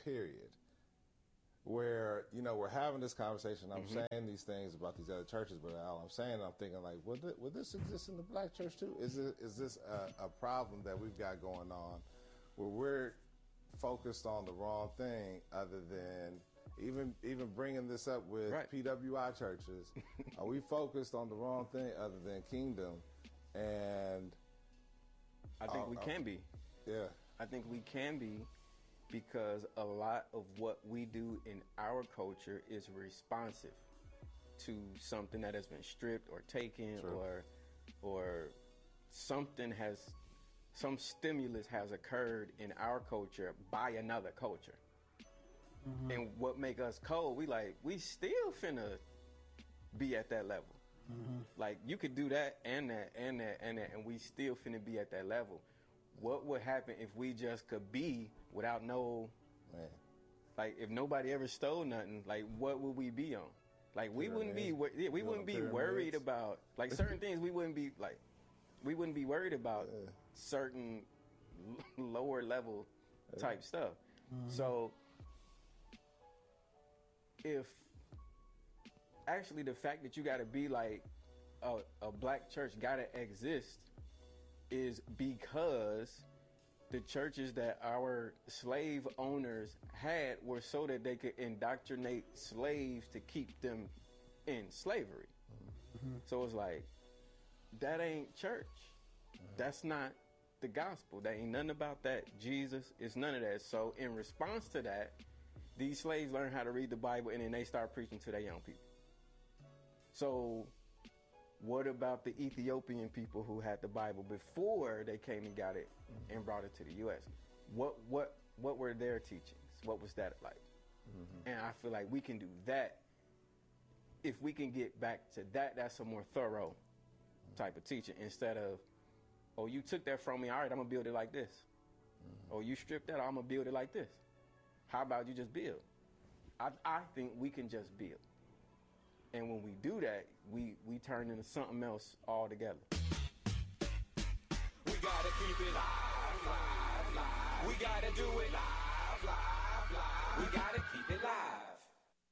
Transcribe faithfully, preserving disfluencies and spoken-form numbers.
period, where, you know, we're having this conversation, I'm mm-hmm. saying these things about these other churches, but all I'm saying, I'm thinking like, would, it, would this exist in the black church too? Is it is this a, a problem that we've got going on where we're focused on the wrong thing, other than even even bringing this up with right. P W I churches? Are we focused on the wrong thing other than kingdom? And I think uh, we can be. Yeah. I think we can be, because a lot of what we do in our culture is responsive to something that has been stripped or taken, True. or or something has, some stimulus has occurred in our culture by another culture. Mm-hmm. And what make us cold, we like, we still finna be at that level. Mm-hmm. Like, you could do that and that and that and that, and we still finna be at that level. What would happen if we just could be without no, Man. like, if nobody ever stole nothing, like, what would we be on? Like, we wouldn't be, yeah, we wouldn't be worried about, like, certain things. We wouldn't be, like, we wouldn't be worried about yeah. certain lower level type yeah. stuff. Mm-hmm. So, if, actually the fact that you gotta be, like, a, a black church gotta exist is because the churches that our slave owners had were so that they could indoctrinate slaves to keep them in slavery. Mm-hmm. So it's like, that ain't church. Mm-hmm. That's not the gospel. That ain't nothing about that. Jesus is none of that. So in response to that, these slaves learn how to read the Bible, and then they start preaching to their young people. So what about the Ethiopian people who had the Bible before they came and got it mm-hmm. and brought it to the U S? What what what were their teachings? What was that like? Mm-hmm. And I feel like we can do that. If we can get back to that, that's a more thorough mm-hmm. type of teaching, instead of, oh, you took that from me, all right, I'm gonna build it like this. Mm-hmm. Oh, you stripped that, I'm gonna build it like this. How about you just build? I I think we can just build. And when we do that, we, we turn into something else altogether. We gotta keep it live, live, live. We gotta do it live, live, live. We gotta keep it live.